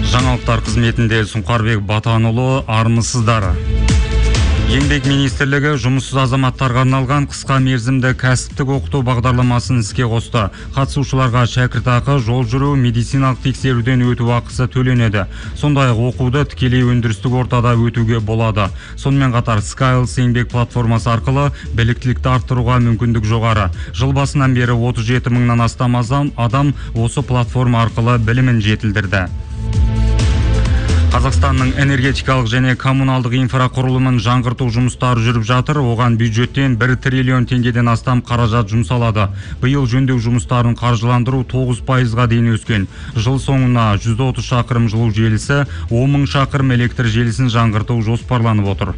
Жаңалықтар қызметінде Сұңқарбек Батанұлы, армысыздар. Еңбек министрлігі жұмыссыз азаматтарға арналған қысқа мерзімді кәсіптік оқыту бағдарламасын іске қосты. Қатысушыларға шәкіртақы, жол жүру, медициналық тексеруден өту ақысы төленеді. Сондай-ақ оқуды тікелей өндірістік ортада өтуге болады. Сонымен қатар Skills еңбек платформасы арқылы біліктілікті арттыруға мүмкіндік жоғары. Жыл басынан бері 37 мыңнан астам адам осы платформа арқылы білімін жетілдірді. Қазақстанның энергетикалық және коммуналдық инфрақұрылымын жаңғырту жұмыстары жүріп жатыр. Оған бюджеттен 1 триллион теңгеден астам қаражат жұмсалады. Биыл жөндеу жұмыстарын қаржыландыру 9%-ға дейін өскен. Жыл соңына 130 шақырым жылу желісі, 10 мың шақырым электр желісін жаңғырту жоспарланып отыр.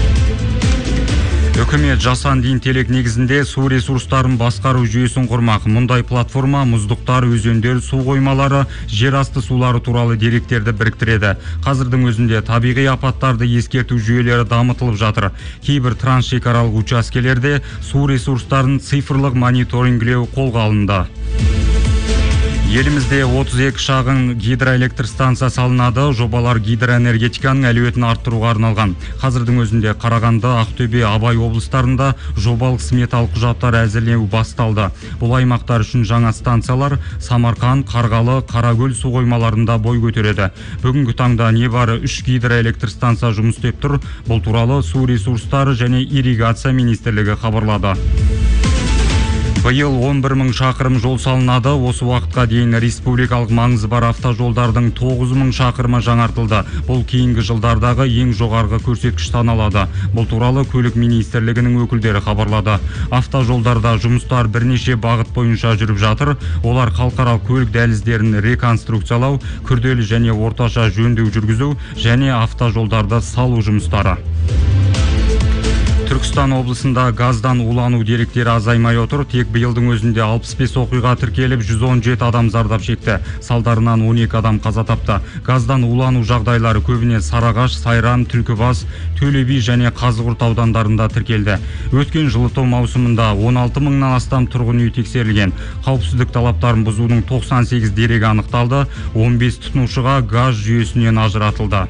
Үкімет жасанды интеллект негізінде су ресурстарын басқару жүйесін құрмақ. Мұндай платформа мұздықтар, өзендер, су қоймалары, жер асты сулары туралы деректерді біріктіреді. Қазірдің өзінде табиғи апаттарды ескерту жүйелері дамытылып жатыр. Кейбір трансшекаралық учаскелерде су ресурстарын цифрлық мониторингілеу қолға алынды. Елімізде 32 шағын гидроэлектр станция салынады. Жобалар гидроэнергетиканың әлеуетін арттыруға арналған. Қазірдің өзінде Қарағанды, Ақтөбе, Абай облыстарында жобалық сметалық құжаттар әзірлеу басталды. Бұл аймақтар үшін жаңа станциялар Самарқан, Қарғалы, Қаракөл су қоймаларында бой көтереді. Бүгінгі таңда небары 3 гидроэлектр станция жұмыс істеп тұр. Бұл туралы су ресурстары және ирригация министрлігі хабарлады. Биыл 11 мың шақырым жол салынады. Осы уақытқа дейін республикалық маңызы бар автожолдардың 9 мың шақырымы жаңартылды. Бұл кейінгі жылдардағы ең жоғарғы көрсеткіш саналады. Бұл туралы көлік министрлігінің өкілдері хабарлады. Автожолдарда жұмыстар бірнеше бағыт бойынша жүріп жатыр. Олар халықаралық көлік дәліздерін реконструкциялау, күрделі және орташа жөндеу жүргізу және автожолдарды салу жұмыстары. Түркістан облысында газдан улану деректері азаймай отыр. Тек биылдың өзінде 65 оқиға тіркеліп, 117 адам зардап шекті. Салдарынан 12 адам қаза тапты. Газдан улану жағдайлары көбіне Сарыағаш, Сайрам, Түлкібас, Төле би және Қазығұрт аудандарында тіркелді. Өткен жылыту маусымында 16 мыңнан астам тұрғын үй тексерілген. Қауіпсіздік талаптарын бұзудың 98 дерегі анықталды. 15 тұтынушыға газ жүйесінен ажыратылды.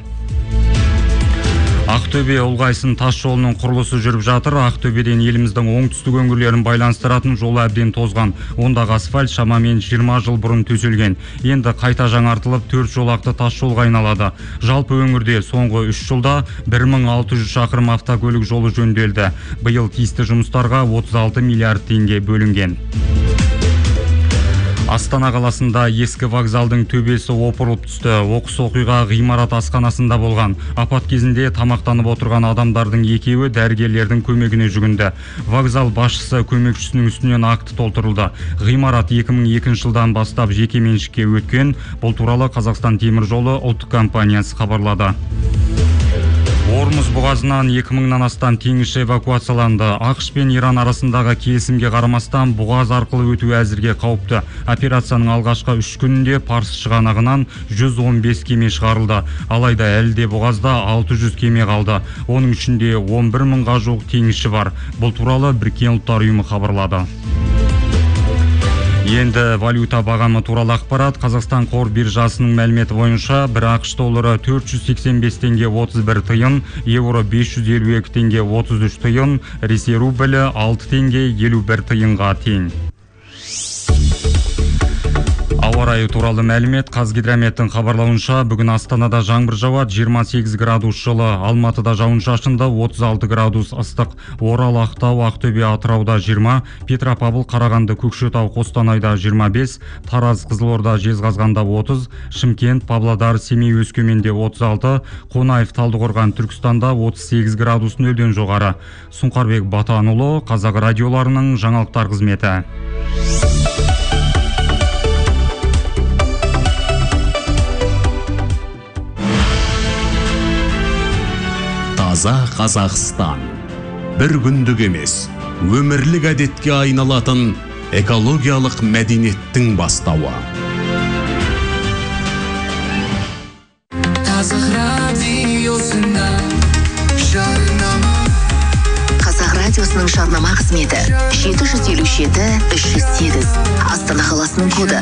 Ақтөбе Ұлғайсын тас жолының құрылысы жүріп жатыр. Ақтөбеден еліміздің оңтүстік өңірлерін байланыстыратын жолы әбден тозған. Ондағы асфальт шамамен 20 жыл бұрын төселген. Енді қайта жаңартылып 4 жолақты тас жолға айналады. Жалпы өңірде соңғы 3 жылда 1600 шақырым автокөлік жолы жөнделді. Биыл тиісті жұмыстарға 36 миллиард теңге бөлінген. Астана қаласында ескі вокзалдың төбесі опырылып түсті. Оқыс оқиға ғимарат асханасында болған. Апат кезінде тамақтанып отырған адамдардың екеуі дәрігерлердің көмегіне жүгінді. Вокзал басшысы көмекшісінің үстінен акт толтырылды. Ғимарат 2002 жылдан бастап жеке меншікке өткен. Бұл туралы Қазақстан темір жолы ұлттық компаниясы хабарлады. Ормұз бұғазынан 2000-нан астам теңізші эвакуацияланды. ақш пен Иран арасындағы келісімге қарамастан бұғаз арқылы өту әзірге қауіпті. Операцияның алғашқы 3 күнінде Парсы шығанағынан 115 кеме шығарылды. Алайда әлі де бұғазда 600 кеме қалды. Оның ішінде 11 мыңға жуық теңізші бар. Бұл туралы Біріккен ұлттар ұйымы хабарлады. Енді валюта бағамы туралы ақпарат. Қазақстан қор биржасының мәліметі бойынша бір ақш доллары 485 теңге 31 тиын, евро 552 теңге 33 тиын, Ресей рублі 6 теңге 51 тиынға тең. Ауа райы туралы мәлімет. Қазгидрометтің хабарлауынша бүгін Астанада жаңбыр жауады, 28 градус жылы, Алматыда жауын-шашынды, 36 градус ыстық, Орал, Ақтау, Ақтөбе, Атырауда 20, Петропавл, Қарағанды, Көкшетау, Қостанайда 25, Тараз, Қызылорда, Жезқазғанда 30, Шымкент, Павлодар, Семей, Өскеменде 36, Қонаев, Талдықорған, Түркістанда 38 градус нөлден жоғары. Сұңқарбек Батанұлы, Қазақ радиоларының жаңалықтар қызметі. Таза Қазақстан. Бір күндік емес, өмірлік әдетке айналатын экологиялық мәдениеттің бастауы. Қазақ радиосында жарнама. Қазақ радиосының жарнама қызметі 757-308. Астана қаласының коды